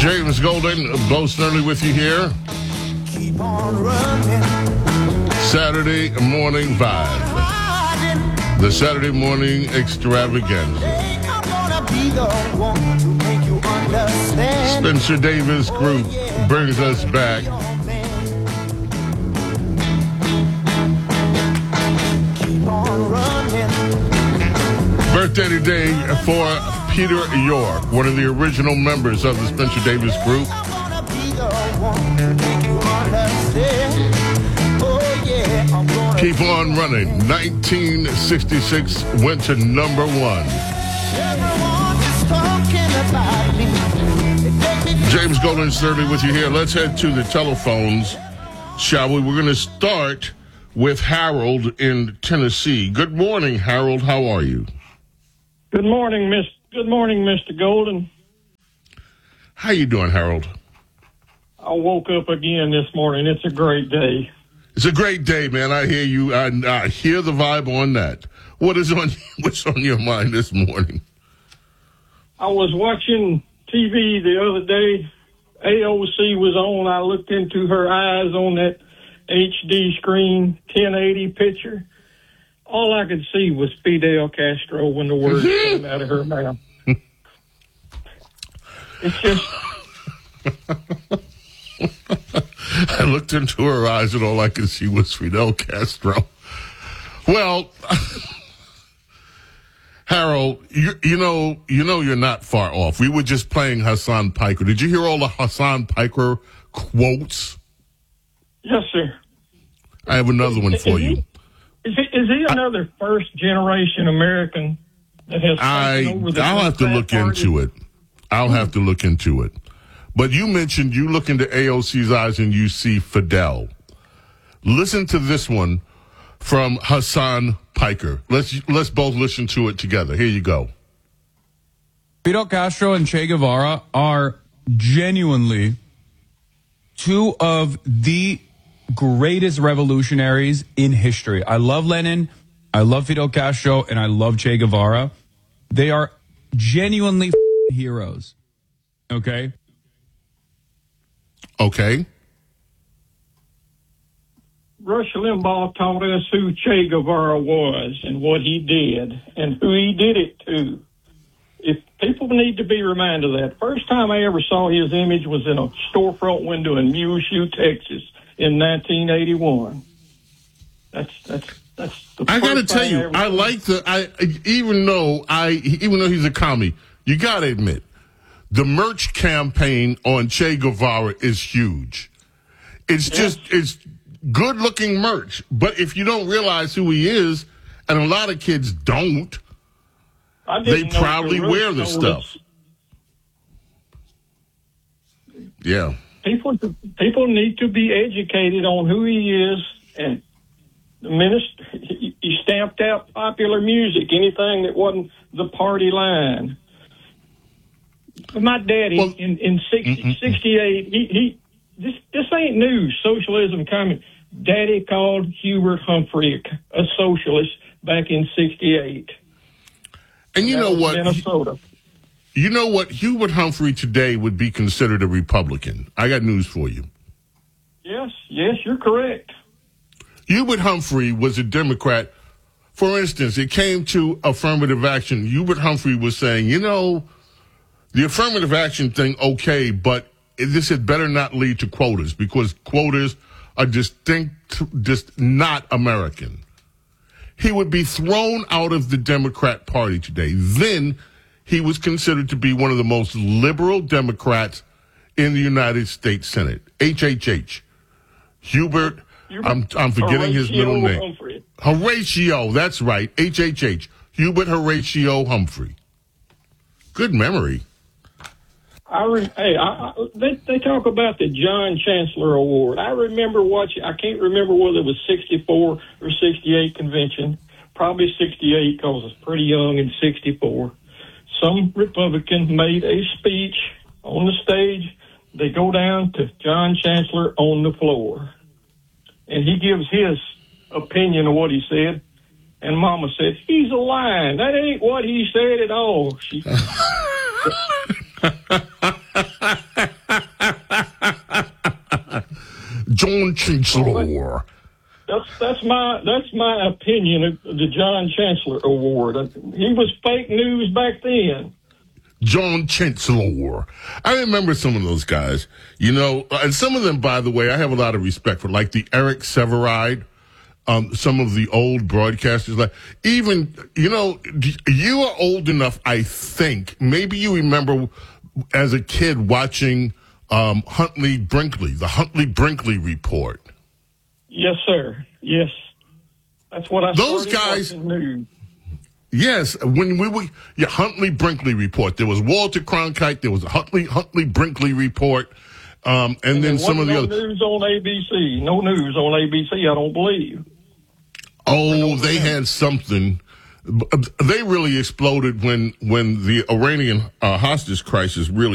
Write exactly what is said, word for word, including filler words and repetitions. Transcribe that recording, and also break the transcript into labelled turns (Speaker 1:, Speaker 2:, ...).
Speaker 1: James Golden, Bo Snerdley with you here.
Speaker 2: Keep on running.
Speaker 1: Saturday Morning Vibe. The Saturday Morning Extravaganza.
Speaker 2: I'm gonna be the one to make you understand.
Speaker 1: Spencer Davis Group brings us back.
Speaker 2: Keep on running.
Speaker 1: Birthday today for Peter York, one of the original members of the Spencer Davis Group.
Speaker 2: I'm gonna be the one to make you understand. Oh yeah, I'm gonna
Speaker 1: Keep on running. nineteen sixty-six went to number one.
Speaker 2: Everyone is talking about me. They make me
Speaker 1: James Golden Snerdley with you here. Let's head to the telephones, shall we? We're going to start with Harold in Tennessee. Good morning, Harold. How are you?
Speaker 3: Good morning, Miss. Good morning, Mister Golden.
Speaker 1: How you doing, Harold?
Speaker 3: I woke up again this morning. It's a great day.
Speaker 1: It's a great day, man. I hear you. I, I hear the vibe on that. What is on What's on your mind this morning?
Speaker 3: I was watching T V the other day. A O C was on. I looked into her eyes on that H D screen, ten eighty picture. All I could see was Fidel Castro when the words came out of her mouth. It's just...
Speaker 1: I looked into her eyes and all I could see was Fidel Castro. Well, Harold, you, you know, you know, you're not far off. We were just playing Hassan Piker. Did you hear all the Hassan Piker quotes?
Speaker 3: Yes, sir.
Speaker 1: I have another one for
Speaker 3: Is
Speaker 1: you.
Speaker 3: he, is he, is he another first-generation American that has
Speaker 1: I,
Speaker 3: taken over the
Speaker 1: I'll have to
Speaker 3: Democrat
Speaker 1: look
Speaker 3: Party?
Speaker 1: into it. I'll have to look into it. But you mentioned you look into A O C's eyes and you see Fidel. Listen to this one from Hassan Piker. Let's let's both listen to it together. Here you go.
Speaker 4: Fidel Castro and Che Guevara are genuinely two of the greatest revolutionaries in history. I love Lenin, I love Fidel Castro, and I love Che Guevara. They are genuinely heroes. Okay?
Speaker 1: Okay.
Speaker 3: Rush Limbaugh taught us who Che Guevara was and what he did and who he did it to. If people need to be reminded of that. First time I ever saw his image was in a storefront window in Muleshoe, Texas in nineteen eighty-one. That's that's that's the
Speaker 1: I gotta
Speaker 3: first
Speaker 1: tell
Speaker 3: thing
Speaker 1: you,
Speaker 3: I, ever
Speaker 1: I
Speaker 3: saw.
Speaker 1: like the I even though I even though he's a commie, you gotta admit, the merch campaign on Che Guevara is huge. It's just it's good looking merch. But if you don't realize who he is, and a lot of kids don't,
Speaker 3: I
Speaker 1: they
Speaker 3: didn't know
Speaker 1: proudly
Speaker 3: the
Speaker 1: wear the
Speaker 3: Rush
Speaker 1: stuff.
Speaker 3: told us.
Speaker 1: Yeah.
Speaker 3: People people need to be educated on who he is, and the minister he, he stamped out popular music, anything that wasn't the party line. My daddy
Speaker 1: Well,
Speaker 3: in in sixty, sixty-eight, he he this this ain't new socialism coming. Daddy called Hubert Humphrey a, a socialist back in sixty-eight.
Speaker 1: And you
Speaker 3: That
Speaker 1: know
Speaker 3: was
Speaker 1: what?
Speaker 3: Minnesota.
Speaker 1: You know what? Hubert Humphrey today would be considered a Republican. I got news for you.
Speaker 3: Yes, yes, you're correct.
Speaker 1: Hubert Humphrey was a Democrat. For instance, it came to affirmative action. Hubert Humphrey was saying, you know, the affirmative action thing, okay, but this had better not lead to quotas because quotas are distinct, just not American. He would be thrown out of the Democrat Party today. Then he was considered to be one of the most liberal Democrats in the United States Senate. H H H. Hubert, I'm, I'm forgetting his middle name.
Speaker 3: Humphrey.
Speaker 1: Horatio, that's right. H H H. Hubert Horatio Humphrey. Good memory.
Speaker 3: I re- hey, I, I, they they talk about the John Chancellor Award. I remember watching. I can't remember whether it was sixty-four or sixty-eight convention. Probably sixty-eight because I was pretty young in sixty-four. Some Republican made a speech on the stage. They go down to John Chancellor on the floor, and he gives his opinion of what he said. And Mama said, "He's a lying. That ain't what he said at all." She.
Speaker 1: John Chancellor.
Speaker 3: That's that's my that's my opinion of the John Chancellor Award. He was fake news back then.
Speaker 1: John Chancellor. I remember some of those guys, you know, and some of them, by the way, I have a lot of respect for, like the Eric Severide, um, some of the old broadcasters, like even, you know, you are old enough, I think, maybe you remember as a kid watching um, Huntley Brinkley, the Huntley Brinkley Report.
Speaker 3: Yes, sir. Yes. That's what I
Speaker 1: Those
Speaker 3: started
Speaker 1: guys.
Speaker 3: watching news.
Speaker 1: Yes, when we were, yeah, Huntley Brinkley Report. There was Walter Cronkite. There was a Huntley Huntley Brinkley Report, um, and, and then some of the
Speaker 3: no
Speaker 1: other
Speaker 3: news on A B C. No news on A B C. I don't believe.
Speaker 1: Oh, they had something. They really exploded when when the Iranian uh, hostage crisis really